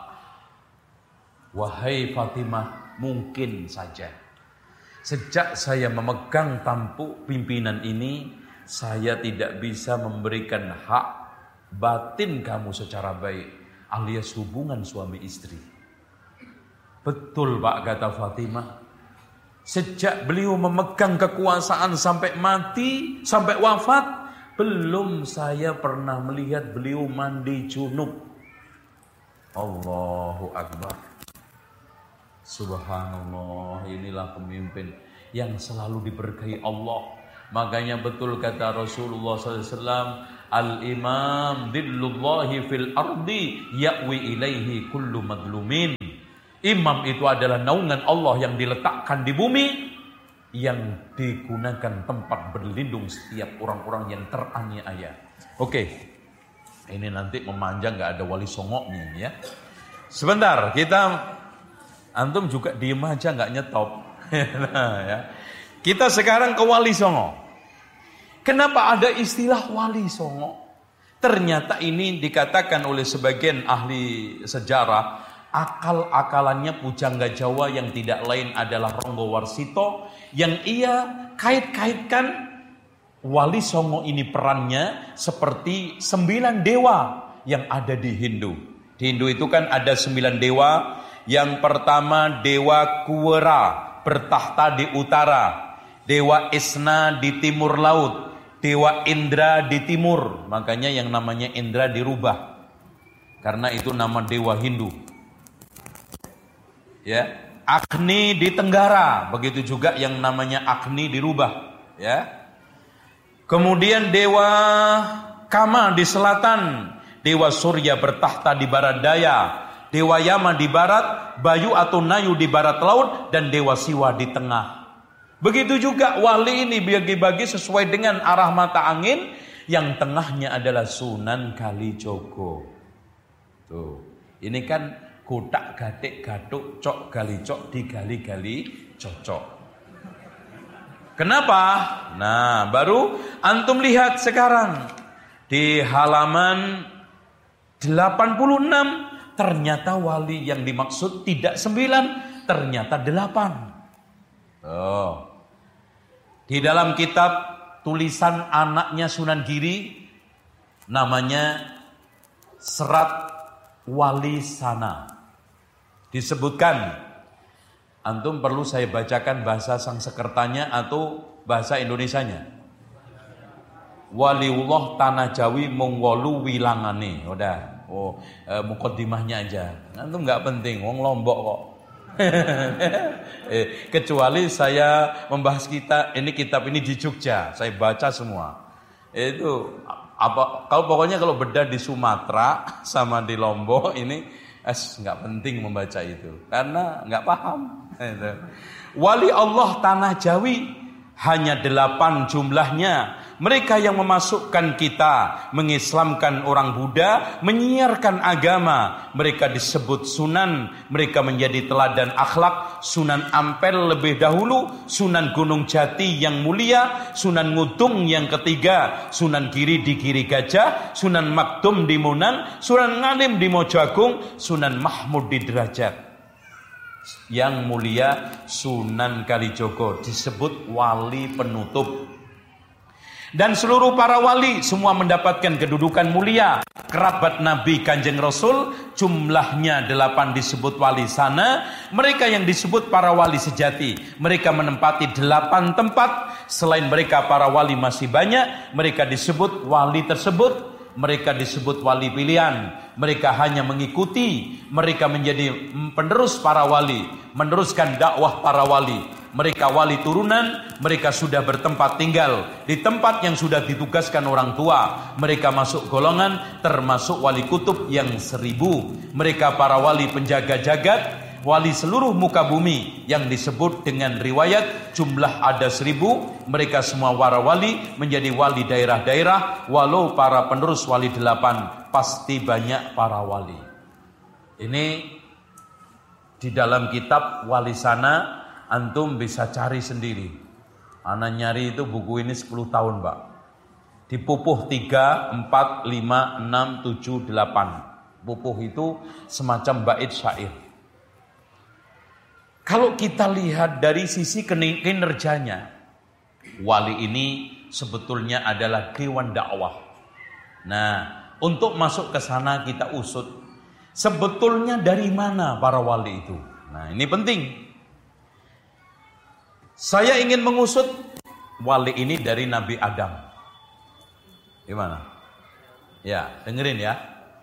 Wahai Fatimah, mungkin saja. Sejak saya memegang tampuk pimpinan ini, saya tidak bisa memberikan hak batin kamu secara baik, alias hubungan suami istri. Betul Pak, kata Fatimah. Sejak beliau memegang kekuasaan sampai mati, sampai wafat, belum saya pernah melihat beliau mandi junub. Allahu Akbar. Subhanallah, inilah pemimpin yang selalu diberkahi Allah. Makanya betul kata Rasulullah SAW, al-imam dillullahi fil ardi ya'wi ilaihi kullu madlumin. Imam itu adalah naungan Allah yang diletakkan di bumi, yang digunakan tempat berlindung setiap orang-orang yang teraniaya. Oke, ini nanti memanjang, nggak ada wali songoknya ya. Sebentar, antum juga diem aja nggak nyetop. Nah, ya. Kita sekarang ke Wali Songo. Kenapa ada istilah Wali Songo? Ternyata ini dikatakan oleh sebagian ahli sejarah, akal-akalannya pujangga Jawa yang tidak lain adalah Ronggo Warsito, yang ia kait-kaitkan Wali Songo ini perannya seperti 9 dewa yang ada di Hindu. Di Hindu itu kan ada 9 dewa. Yang pertama Dewa Kuwera bertahta di utara, Dewa Isna di timur laut, Dewa Indra di timur. Makanya yang namanya Indra dirubah, karena itu nama dewa Hindu. Ya, Agni di tenggara, begitu juga yang namanya Agni dirubah. Ya. Kemudian Dewa Kama di selatan, Dewa Surya bertahta di barat daya, Dewa Yama di barat, Bayu atau Nayu di barat laut, dan Dewa Siwa di tengah. Begitu juga wali ini bagi-bagi sesuai dengan arah mata angin. Yang tengahnya adalah Sunan Kalijogo. Tuh, ini kan kotak gatik gatuk cok gali cok digali-gali cocok. Kenapa? Nah, baru antum lihat sekarang di halaman 86, ternyata wali yang dimaksud tidak 9, ternyata 8. Oh. Di dalam kitab tulisan anaknya Sunan Giri, namanya Serat Wali Sana, disebutkan, antum perlu saya bacakan bahasa Sangsekertanya atau bahasa Indonesianya. Waliullah Tanah Jawi Mongwolu Wilangane. Udah, mukaddimahnya aja. Antum nggak penting, wong Lombok kok. Kecuali saya membahas kitab ini di Jogja, saya baca semua. Itu apa? Kalau beda di Sumatera sama di Lombok ini nggak penting membaca itu karena nggak paham. Wali Allah Tanah Jawi hanya 8 jumlahnya. Mereka yang memasukkan kita, mengislamkan orang Buddha, menyiarkan agama. Mereka disebut sunan, mereka menjadi teladan akhlak. Sunan Ampel lebih dahulu, Sunan Gunung Jati yang mulia, Sunan Ngudung yang ketiga, Sunan Giri di Giri Gajah, Sunan Makdum di Munang, Sunan Ngalim di Mojagung, Sunan Mahmud di Derajat. Yang mulia Sunan Kalijogo disebut wali penutup. Dan seluruh para wali semua mendapatkan kedudukan mulia. Kerabat Nabi Kanjeng Rasul jumlahnya 8 disebut wali sana. Mereka yang disebut para wali sejati, mereka menempati 8 tempat. Selain mereka para wali masih banyak. Mereka disebut wali tersebut, mereka disebut wali pilihan. Mereka hanya mengikuti, mereka menjadi penerus para wali, meneruskan dakwah para wali. Mereka wali turunan, mereka sudah bertempat tinggal di tempat yang sudah ditugaskan orang tua. Mereka masuk golongan termasuk wali kutub yang 1000. Mereka para wali penjaga jagat, wali seluruh muka bumi yang disebut dengan riwayat jumlah ada 1000. Mereka semua para wali menjadi wali daerah-daerah. Walau para penerus wali 8 pasti banyak para wali. Ini di dalam kitab Wali Sana, antum bisa cari sendiri. Ana nyari itu buku ini 10 tahun, Pak. Dipupuh 3, 4, 5, 6, 7, 8. Pupuh itu semacam bait syair. Kalau kita lihat dari sisi kinerjanya, wali ini sebetulnya adalah dewan dakwah. Nah, untuk masuk ke sana kita usut sebetulnya dari mana para wali itu. Nah, ini penting. Saya ingin mengusut wali ini dari Nabi Adam. Gimana? Ya, dengerin ya.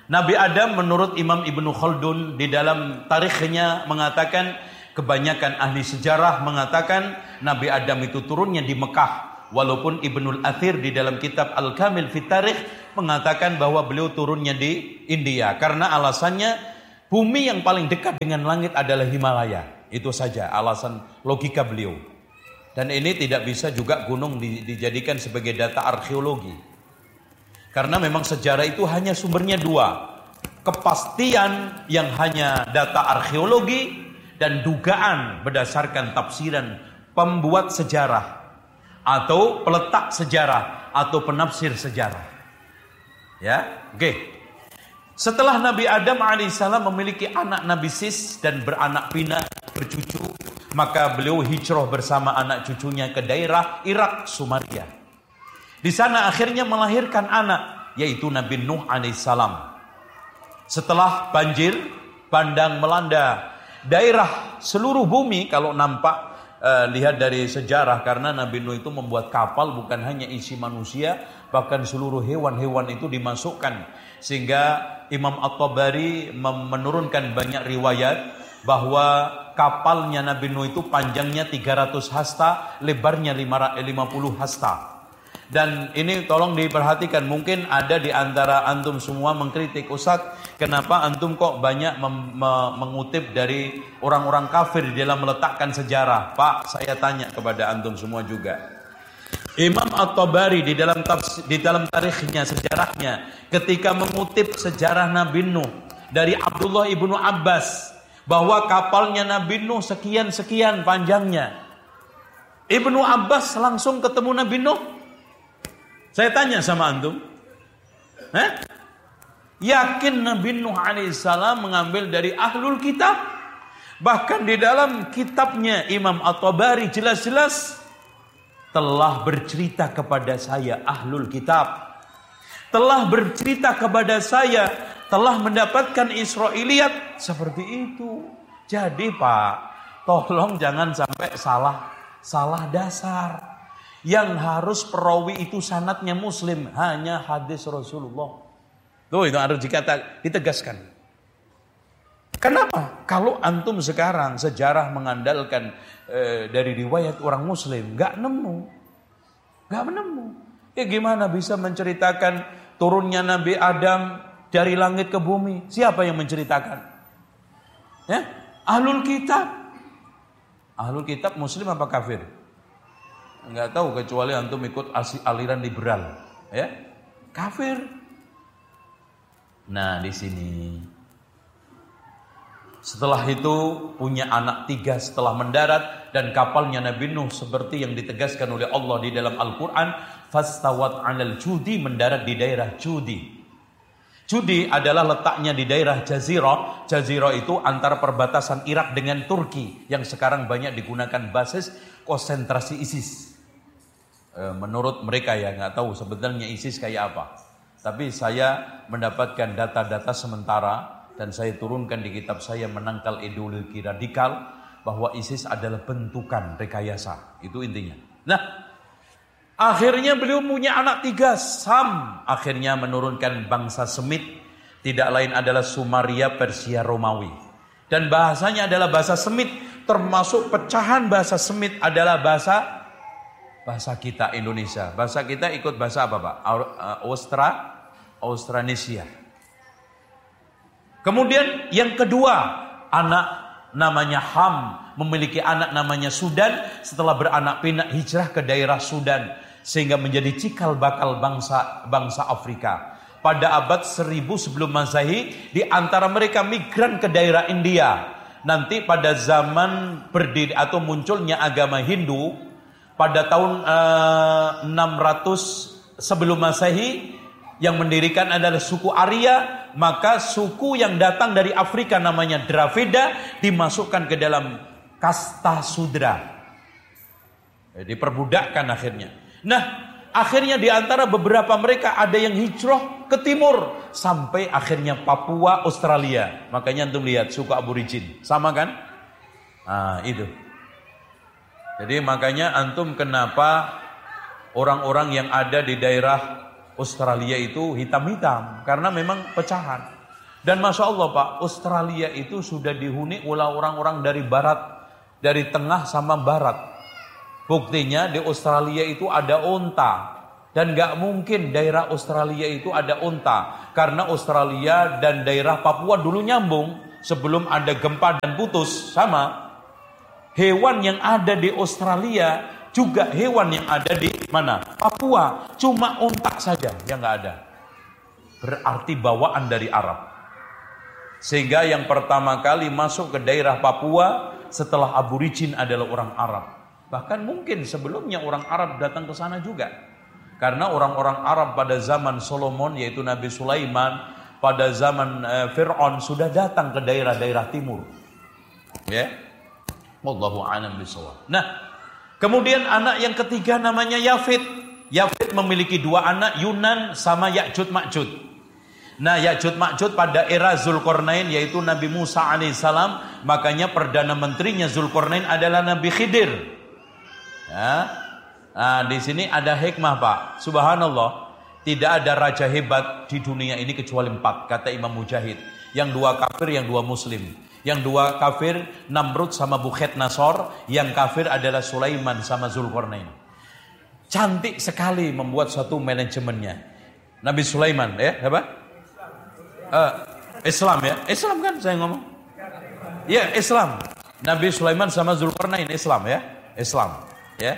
Nabi Adam menurut Imam Ibnu Khaldun di dalam tarikhnya mengatakan, kebanyakan ahli sejarah mengatakan Nabi Adam itu turunnya di Mekah. Walaupun Ibnul Athir di dalam kitab Al-Kamil Fit Tarikh mengatakan bahwa beliau turunnya di India. Karena alasannya bumi yang paling dekat dengan langit adalah Himalaya. Itu saja alasan logika beliau. Dan ini tidak bisa juga gunung dijadikan sebagai data arkeologi. Karena memang sejarah itu hanya sumbernya dua. Kepastian yang hanya data arkeologi dan dugaan berdasarkan tafsiran pembuat sejarah atau peletak sejarah atau penafsir sejarah. Ya, oke. Setelah Nabi Adam alaihissalam memiliki anak Nabi Sis dan beranak pinak, bercucu, maka beliau hijrah bersama anak cucunya ke daerah Irak, Sumaria. Di sana akhirnya melahirkan anak, yaitu Nabi Nuh alaihissalam. Setelah banjir bandang melanda daerah seluruh bumi, kalau nampak lihat dari sejarah, karena Nabi Nuh itu membuat kapal bukan hanya isi manusia, bahkan seluruh hewan-hewan itu dimasukkan. Sehingga Imam At-Tabari menurunkan banyak riwayat bahwa kapalnya Nabi Nuh itu panjangnya 300 hasta, lebarnya 50 hasta. Dan ini tolong diperhatikan, mungkin ada di antara antum semua mengkritik, Ustadz, kenapa antum kok banyak mengutip dari orang-orang kafir di dalam meletakkan sejarah? Pak, saya tanya kepada antum semua juga. Imam At-Tabari di dalam tarikhnya, sejarahnya, ketika mengutip sejarah Nabi Nuh dari Abdullah ibnu Abbas, bahwa kapalnya Nabi Nuh sekian-sekian panjangnya. Ibnu Abbas langsung ketemu Nabi Nuh. Saya tanya sama antum, yakin Nabi Nuh alaihissalam mengambil dari ahlul kitab? Bahkan di dalam kitabnya Imam At-Tabari jelas-jelas telah bercerita kepada saya ahlul kitab, telah bercerita kepada saya, telah mendapatkan Israiliyat seperti itu. Jadi Pak, tolong jangan sampai salah dasar. Yang harus perawi itu sanadnya Muslim, hanya hadis Rasulullah. Tuh, itu harus ditegaskan. Kenapa? Kalau antum sekarang sejarah mengandalkan dari riwayat orang Muslim, nggak menemu. Ya gimana bisa menceritakan turunnya Nabi Adam dari langit ke bumi? Siapa yang menceritakan? Ya, ahlul kitab. Ahlul kitab Muslim apa kafir? Enggak tahu, kecuali antum ikut aliran liberal, ya, kafir. Nah, di sini setelah itu punya anak 3 setelah mendarat, dan kapalnya Nabi Nuh seperti yang ditegaskan oleh Allah di dalam Al-Quran, fastawat 'alal judi, mendarat di daerah Judi. Judi adalah letaknya di daerah Jazirah. Jazirah itu antara perbatasan Irak dengan Turki, yang sekarang banyak digunakan basis konsentrasi ISIS. Menurut mereka, ya, nggak tahu sebenarnya ISIS kayak apa. Tapi saya mendapatkan data-data sementara dan saya turunkan di kitab saya Menangkal Ideologi Radikal, bahwa ISIS adalah bentukan rekayasa. Itu intinya. Nah, akhirnya beliau punya anak 3, Sam. Akhirnya menurunkan bangsa Semit, tidak lain adalah Sumaria, Persia, Romawi. Dan bahasanya adalah bahasa Semit, termasuk pecahan bahasa Semit adalah bahasa kita Indonesia. Bahasa kita ikut bahasa apa, Pak? Austronesia. Kemudian yang kedua, anak namanya Ham, memiliki anak namanya Sudan. Setelah beranak pinak hijrah ke daerah Sudan, sehingga menjadi cikal bakal bangsa Afrika. Pada abad 1000 sebelum Masehi, di antara mereka migran ke daerah India. Nanti pada zaman berdiri atau munculnya agama Hindu, pada tahun 600 sebelum Masehi, yang mendirikan adalah suku Arya. Maka suku yang datang dari Afrika namanya Dravida dimasukkan ke dalam kasta Sudra, diperbudakkan akhirnya. Nah, akhirnya di antara beberapa mereka ada yang hijrah ke timur sampai akhirnya Papua, Australia. Makanya antum lihat suku aborigin, sama kan? Nah, itu. Jadi makanya antum kenapa orang-orang yang ada di daerah Australia itu hitam-hitam, karena memang pecahan. Dan Masya Allah Pak, Australia itu sudah dihuni oleh orang-orang dari barat, dari tengah sama barat. Buktinya di Australia itu ada onta. Dan gak mungkin daerah Australia itu ada onta. Karena Australia dan daerah Papua dulu nyambung. Sebelum ada gempa dan putus, sama. Hewan yang ada di Australia juga hewan yang ada di mana? Papua. Cuma onta saja yang gak ada. Berarti bawaan dari Arab. Sehingga yang pertama kali masuk ke daerah Papua setelah aborigin adalah orang Arab. Bahkan mungkin sebelumnya orang Arab datang ke sana juga. Karena orang-orang Arab pada zaman Solomon yaitu Nabi Sulaiman, pada zaman Fir'aun sudah datang ke daerah-daerah timur. Ya. Wallahu a'lam bishawab. Nah, kemudian anak yang ketiga namanya Yafid. Yafid memiliki dua anak, Yunan sama Ya'jud Ma'jud. Nah, Ya'jud Ma'jud pada era Zulkarnain yaitu Nabi Musa alaihissalam, makanya perdana menterinya Zulkarnain adalah Nabi Khidir. Ya. Nah, di sini ada hikmah Pak. Subhanallah, tidak ada raja hebat di dunia ini kecuali 4 kata Imam Mujahid. Yang 2 kafir, yang 2 muslim. Yang 2 kafir Namrud sama Bukhtnasar, yang kafir adalah Sulaiman sama Zulkarnain. Cantik sekali membuat suatu manajemennya. Nabi Sulaiman ya, apa? Islam ya, Islam kan saya ngomong. Ya Islam. Nabi Sulaiman sama Zulkarnain Islam ya, Islam. Ya.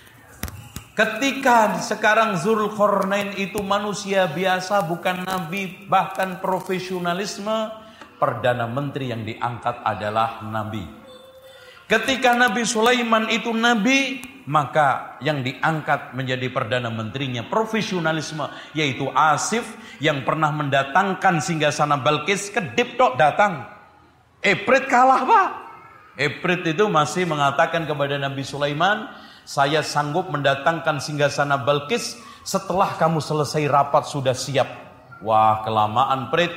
Ketika sekarang Zulkarnain itu manusia biasa, bukan nabi, bahkan profesionalisme, perdana menteri yang diangkat adalah nabi. Ketika Nabi Sulaiman itu nabi, maka yang diangkat menjadi perdana menterinya profesionalisme, yaitu Asif yang pernah mendatangkan singgasana Balkis, kedip tok datang. Eprit kalah Pak. Eprit itu masih mengatakan kepada Nabi Sulaiman, saya sanggup mendatangkan singgasana Balkis setelah kamu selesai rapat sudah siap. Wah, kelamaan Prit.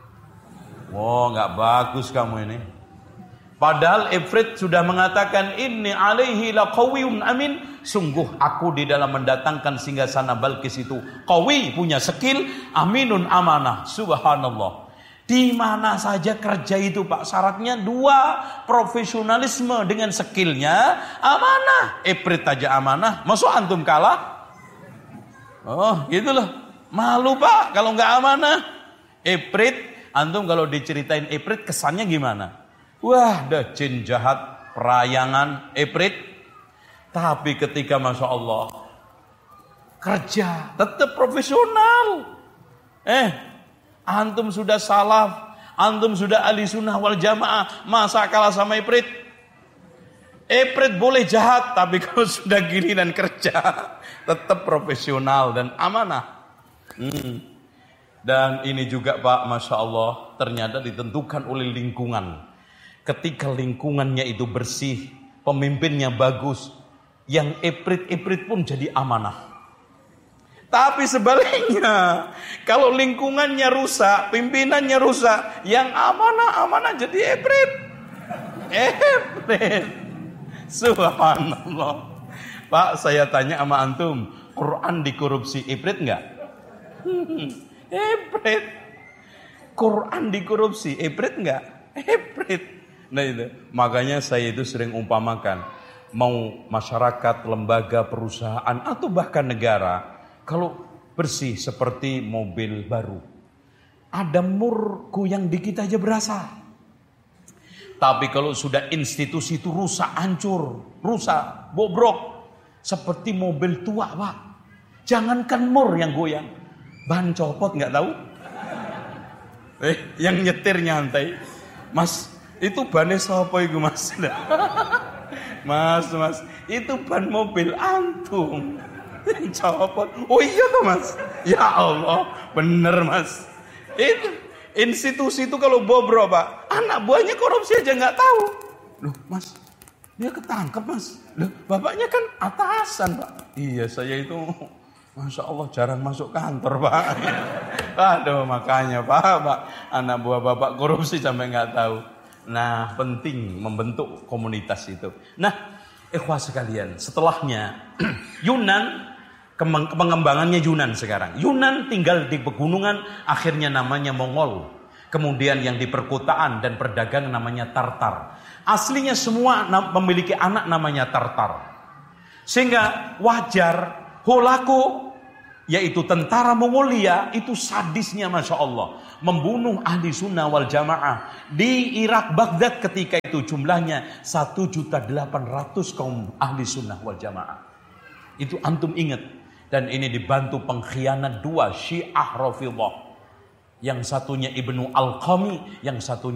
Wah, nggak bagus kamu ini. Padahal Ifrit sudah mengatakan inni alaihi laqawiyyun amin. Sungguh aku di dalam mendatangkan singgasana Balkis itu qawi, punya skill, aminun amanah. Subhanallah. Di mana saja kerja itu Pak, syaratnya 2, profesionalisme dengan skillnya, amanah. Ifrit aja amanah, masuk antum kalah? Oh, gitulah. Malu Pak kalau nggak amanah. Ifrit, antum kalau diceritain Ifrit kesannya gimana? Wah, dah jin jahat, perayangan, Ifrit. Tapi ketika Masya Allah kerja, tetap profesional. Antum sudah salaf, antum sudah ahli sunnah wal jamaah, masa kalah sama Ifrit? Ifrit boleh jahat, tapi kalau sudah gini dan kerja, tetap profesional dan amanah. Dan ini juga Pak, Masya Allah, ternyata ditentukan oleh lingkungan. Ketika lingkungannya itu bersih, pemimpinnya bagus, yang Ifrit pun jadi amanah. Tapi sebaliknya, kalau lingkungannya rusak, pimpinannya rusak, yang amanah jadi Ifrit. Subhanallah. Pak, saya tanya sama antum, Quran dikorupsi Ifrit enggak? Ifrit. Quran dikorupsi Ifrit enggak? Ifrit. Nah itu, makanya saya itu sering umpamakan, mau masyarakat, lembaga, perusahaan, atau bahkan negara, kalau bersih seperti mobil baru, ada mur goyang dikit aja berasa. Tapi kalau sudah institusi itu rusak, hancur, rusak, bobrok, seperti mobil tua Pak. Jangankan mur yang goyang, ban copot nggak tahu? Yang nyetir nyantai, Mas. Itu bannya siapa itu Mas? Mas, itu ban mobil antum. Copot. Oh iya tuh Mas. Ya Allah, bener Mas. Itu institusi itu kalau bobrok Pak, anak buahnya korupsi aja nggak tahu. Loh Mas, dia ketangkep Mas. Loh bapaknya kan atasan Pak. Iya saya itu, Masya Allah jarang masuk kantor Pak. Aduh makanya Pak, anak buah bapak korupsi sampai nggak tahu. Nah, penting membentuk komunitas itu. Nah, ikhwah sekalian, setelahnya Yunan, pengembangannya Yunan sekarang. Yunan tinggal di pegunungan, akhirnya namanya Mongol. Kemudian yang di perkotaan dan perdagangan namanya Tartar. Aslinya semua memiliki anak namanya Tartar. Sehingga wajar Holaku, yaitu tentara Mongolia, itu sadisnya Masya Allah. Membunuh ahli sunnah wal jamaah. Di Irak, Baghdad ketika itu jumlahnya 1.800.000 kaum ahli sunnah wal jamaah. Itu antum ingat. Dan ini dibantu pengkhianat dua Syiah Rafidhah. Yang satunya Ibnu Al-Qami, yang satunya